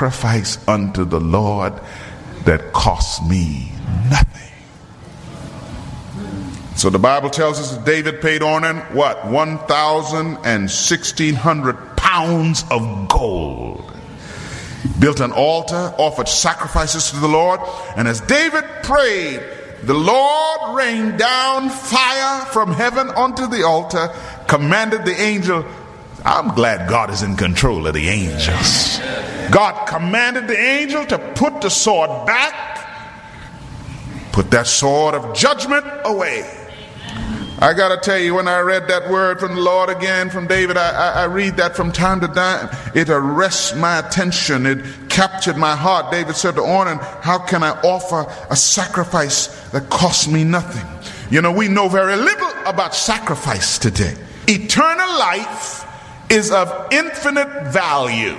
sacrifice unto the Lord that costs me nothing. So the Bible tells us that David paid Ornan, 1,000 and 1,600 pounds of gold. Built an altar, offered sacrifices to the Lord, and as David prayed, the Lord rained down fire from heaven onto the altar, commanded the angel. I'm glad God is in control of the angels. God commanded the angel to put the sword back, put that sword of judgment away. I gotta tell you, when I read that word from the Lord again from David, I read that from time to time. It arrests my attention. It captured my heart. David said to Ornan, how can I offer a sacrifice that costs me nothing? You know, we know very little about sacrifice today. Eternal life is of infinite value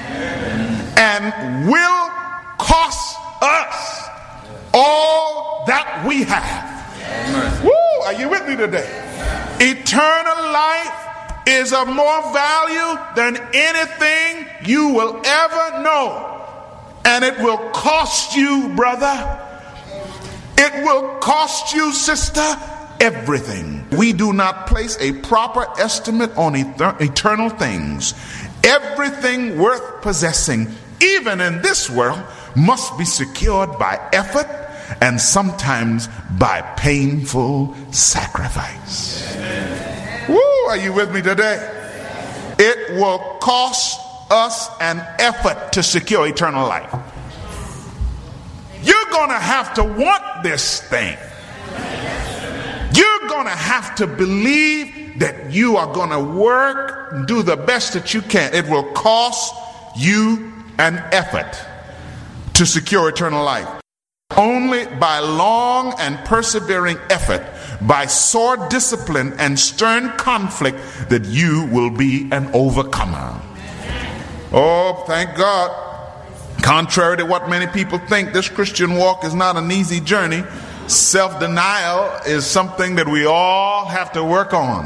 and will cost us all that we have. Woo! Are you with me today? Eternal life is of more value than anything you will ever know. And it will cost you, brother. It will cost you, sister, everything. We do not place a proper estimate on eternal things. Everything worth possessing, even in this world, must be secured by effort and sometimes by painful sacrifice. Woo, are you with me today? It will cost us an effort to secure eternal life. You're going to have to want this thing. You're going to have to believe that you are going to work and do the best that you can. It will cost you an effort to secure eternal life. Only by long and persevering effort, by sore discipline and stern conflict, that you will be an overcomer. Oh, thank God. Contrary to what many people think, this Christian walk is not an easy journey. Self-denial is something that we all have to work on.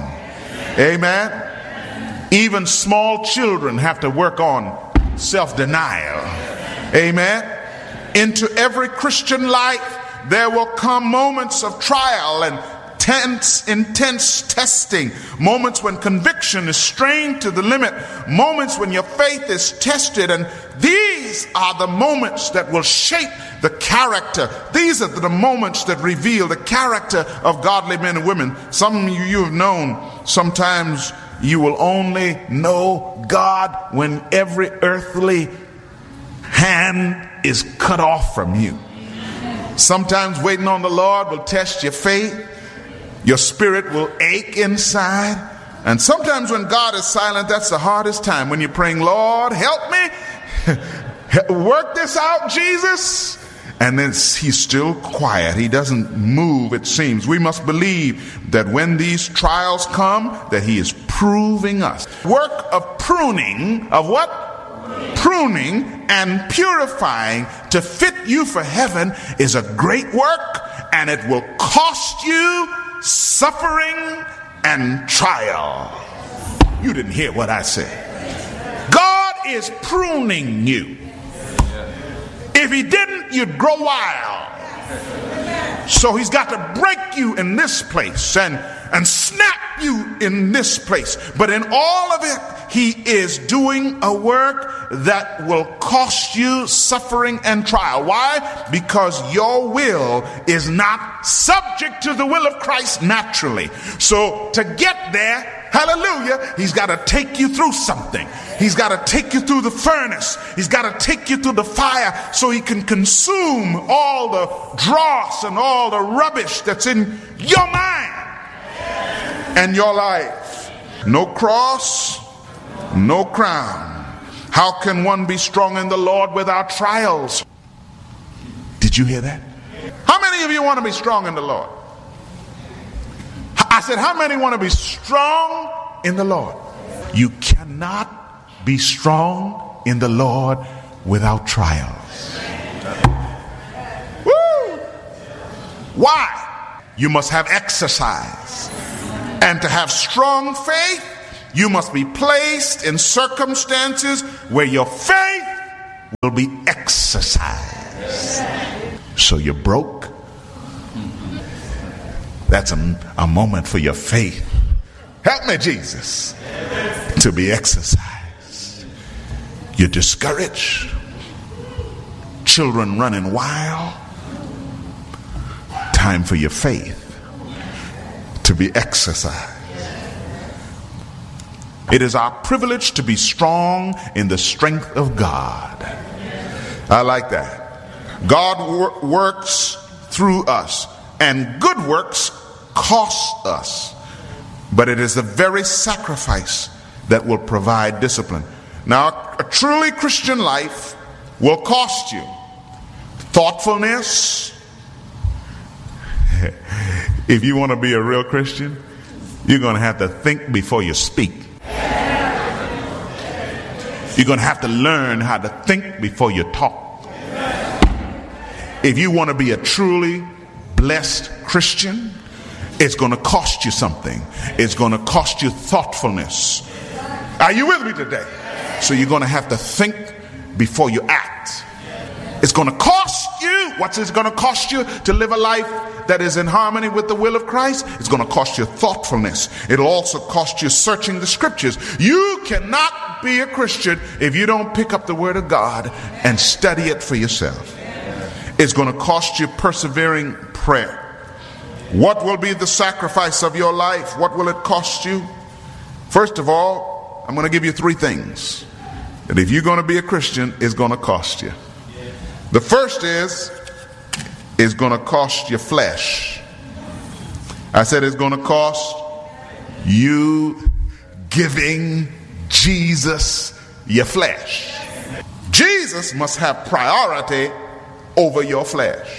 Amen. Even small children have to work on self-denial. Amen. Into every Christian life, there will come moments of trial and intense testing, moments when conviction is strained to the limit, moments when your faith is tested, and these are the moments that will shape the character. These are the moments that reveal the character of godly men and women. Some of you have known, sometimes you will only know God when every earthly hand is cut off from you. Sometimes waiting on the Lord will test your faith. Your spirit will ache inside. And sometimes when God is silent, that's the hardest time. When you're praying, Lord, help me. Work this out, Jesus. And then he's still quiet. He doesn't move, it seems. We must believe that when these trials come, that he is proving us. Work of pruning, of what? Pruning and purifying to fit you for heaven is a great work, and it will cost you suffering and trial. You didn't hear what I said. God is pruning you. If he didn't, you'd grow wild. So he's got to break you in this place and snap you in this place. But in all of it, he is doing a work that will cost you suffering and trial. Why? Because your will is not subject to the will of Christ naturally. So to get there, hallelujah, he's got to take you through something. He's got to take you through the furnace. He's got to take you through the fire so he can consume all the dross and all the rubbish that's in your mind and your life. No cross, no crown. How can one be strong in the Lord without trials? Did you hear that? How many of you want to be strong in the Lord? I said, how many want to be strong in the Lord? You cannot be strong in the Lord without trials. Woo! Why? You must have exercise. And to have strong faith, you must be placed in circumstances where your faith will be exercised. So you're broke. That's a moment for your faith. Help me, Jesus, to be exercised. You're discouraged. Children running wild. Time for your faith to be exercised. It is our privilege to be strong in the strength of God. I like that. God works through us, and good works cost us. But it is the very sacrifice that will provide discipline. Now, a truly Christian life will cost you thoughtfulness. If you want to be a real Christian, you're going to have to think before you speak. You're going to have to learn how to think before you talk. If you want to be a truly blessed Christian, it's going to cost you something. It's going to cost you thoughtfulness. Are you with me today? So you're going to have to think before you act. It's going to cost you. What's it going to cost you to live a life that is in harmony with the will of Christ? It's going to cost you thoughtfulness. It'll also cost you searching the scriptures. You cannot be a Christian if you don't pick up the word of God and study it for yourself. It's going to cost you persevering prayer. What will be the sacrifice of your life? What will it cost you? First of all, I'm going to give you three things that if you're going to be a Christian, it's going to cost you. The first is going to cost your flesh. I said it's going to cost you giving Jesus your flesh. Jesus must have priority over your flesh.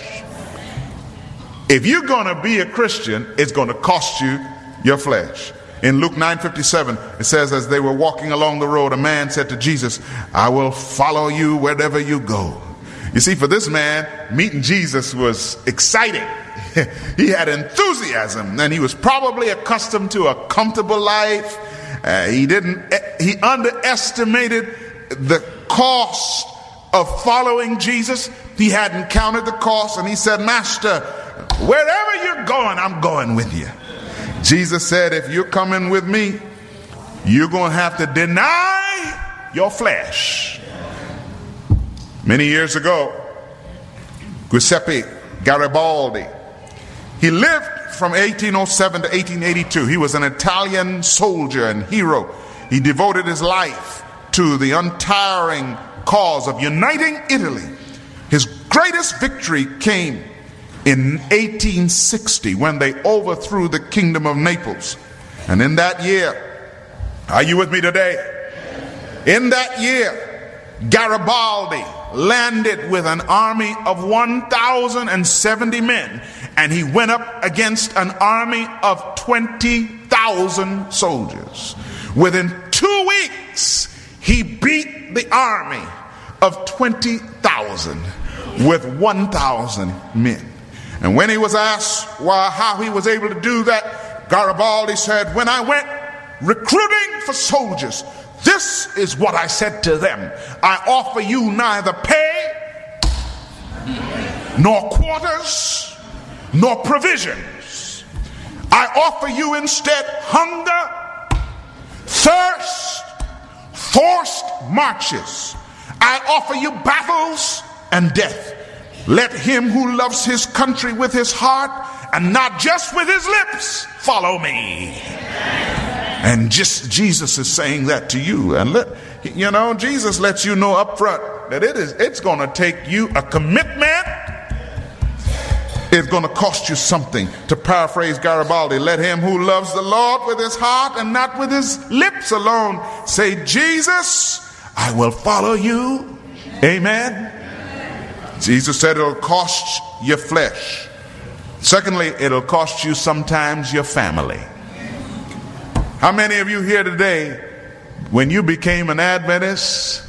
If you're going to be a Christian, it's going to cost you your flesh. In Luke 9:57, it says, as they were walking along the road, a man said to Jesus, I will follow you wherever you go. You see, for this man, meeting Jesus was exciting. He had enthusiasm, and he was probably accustomed to a comfortable life. He underestimated the cost of following Jesus. He hadn't counted the cost, and he said, Master, wherever you're going, I'm going with you. Jesus said, if you're coming with me, you're going to have to deny your flesh. Many years ago, Giuseppe Garibaldi, he lived from 1807 to 1882. He was an Italian soldier and hero. He devoted his life to the untiring cause of uniting Italy. His greatest victory came in 1860 when they overthrew the kingdom of Naples. And in that year, are you with me today? In that year, Garibaldi landed with an army of 1,070 men, and he went up against an army of 20,000 soldiers. Within 2 weeks, he beat the army of 20,000 with 1,000 men. And when he was asked how he was able to do that, Garibaldi said, when I went recruiting for soldiers, this is what I said to them. I offer you neither pay, nor quarters, nor provisions. I offer you instead hunger, thirst, forced marches. I offer you battles and death. Let him who loves his country with his heart and not just with his lips follow me. And Jesus is saying that to you. And Jesus lets you know up front that it's going to take you a commitment. It's going to cost you something. To paraphrase Garibaldi, let him who loves the Lord with his heart and not with his lips alone say, Jesus, I will follow you. Amen. Jesus said it'll cost your flesh. Secondly, it'll cost you sometimes your family. How many of you here today, when you became an Adventist,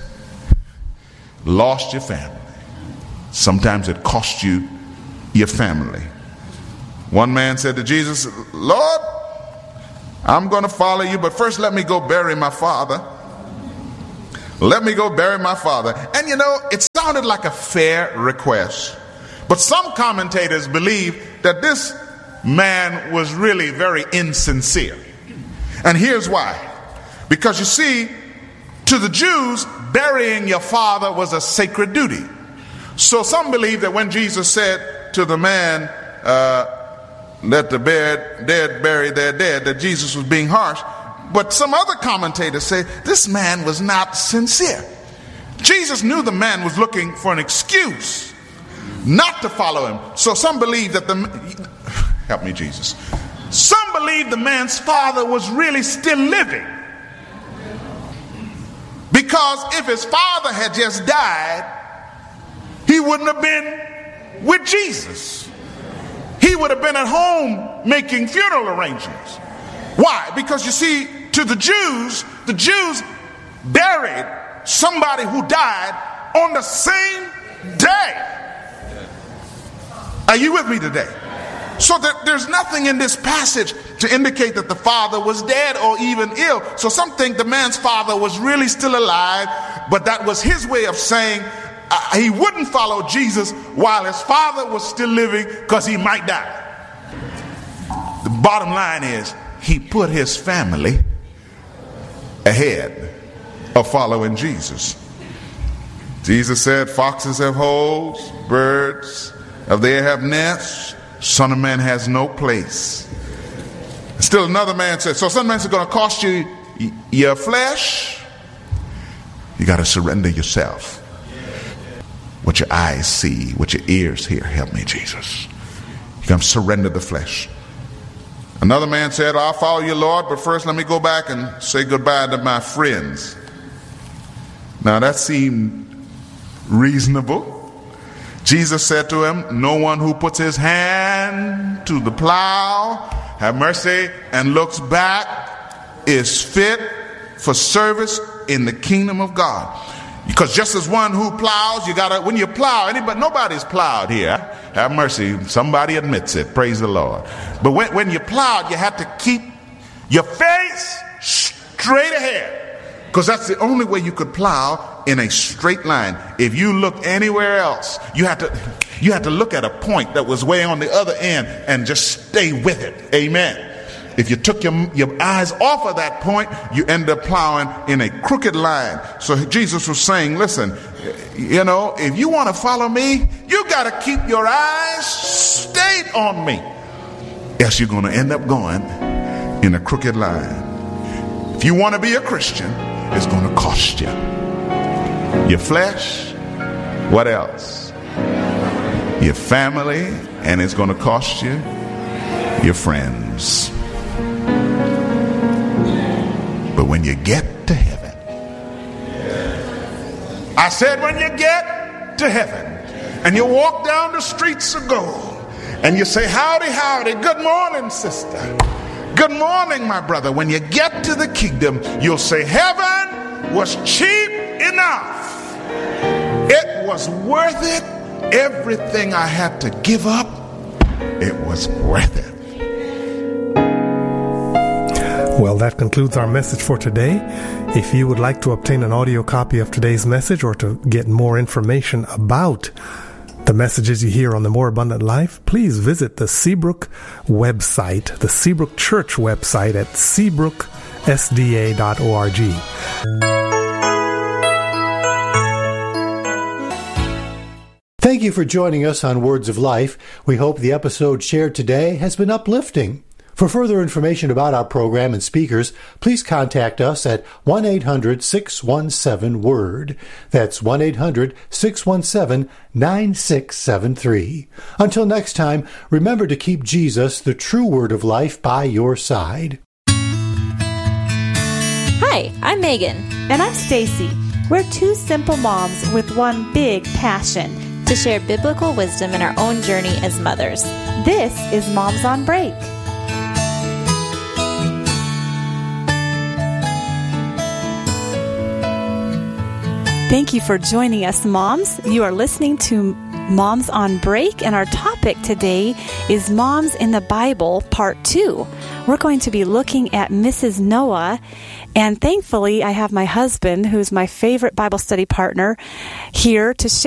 lost your family? Sometimes it cost you your family. One man said to Jesus, Lord, I'm going to follow you, but first let me go bury my father. Let me go bury my father. And it sounded like a fair request. But some commentators believe that this man was really very insincere. And here's why. Because you see, to the Jews, burying your father was a sacred duty. So some believe that when Jesus said to the man, let the dead bury their dead, that Jesus was being harsh. But some other commentators say this man was not sincere. Jesus knew the man was looking for an excuse not to follow him. So some believe that help me, Jesus. Some believe the man's father was really still living. Because if his father had just died, he wouldn't have been with Jesus. He would have been at home making funeral arrangements. Why? Because you see, to the Jews buried somebody who died on the same day. Are you with me today? So there's nothing in this passage to indicate that the father was dead or even ill. So some think the man's father was really still alive, but that was his way of saying he wouldn't follow Jesus while his father was still living because he might die. The bottom line is he put his family ahead of following Jesus. Jesus said, foxes have holes, birds of the air have nests, Son of Man has no place. Still another man said, so Son of Man is going to cost you your flesh. You got to surrender yourself. What your eyes see, what your ears hear. Help me, Jesus. You got to surrender the flesh. Another man said, I'll follow you, Lord, but first let me go back and say goodbye to my friends. Now that seemed reasonable. Jesus said to him, no one who puts his hand to the plow, have mercy, and looks back is fit for service in the kingdom of God. Because just as one who plows, when you plow, nobody's plowed here. Have mercy. Somebody admits it. Praise the Lord. But when you plowed, you have to keep your face straight ahead. Because that's the only way you could plow in a straight line. If you look anywhere else, you had to look at a point that was way on the other end and just stay with it. Amen. If you took your eyes off of that point, you end up plowing in a crooked line. So Jesus was saying, listen, if you want to follow me, you got to keep your eyes stayed on me. Else you're going to end up going in a crooked line. If you want to be a Christian, it's going to cost you your flesh. What else? Your family, and it's going to cost you your friends. But when you get to heaven, I said when you get to heaven and you walk down the streets of gold and you say, howdy, howdy, good morning, sister. Good morning, my brother. When you get to the kingdom, you'll say, heaven was cheap enough. It was worth it. Everything I had to give up, it was worth it. Well, that concludes our message for today. If you would like to obtain an audio copy of today's message or to get more information about the messages you hear on The More Abundant Life, please visit the Seabrook website, the Seabrook Church website at seabrooksda.org. Thank you for joining us on Words of Life. We hope the episode shared today has been uplifting. For further information about our program and speakers, please contact us at 1-800-617-WORD. That's 1-800-617-9673. Until next time, remember to keep Jesus, the true Word of Life, by your side. Hi, I'm Megan. And I'm Stacy. We're two simple moms with one big passion: to share biblical wisdom in our own journey as mothers. This is Moms on Break. Thank you for joining us, moms. You are listening to Moms on Break, and our topic today is Moms in the Bible, Part 2. We're going to be looking at Mrs. Noah And thankfully, I have my husband, who's my favorite Bible study partner, here to share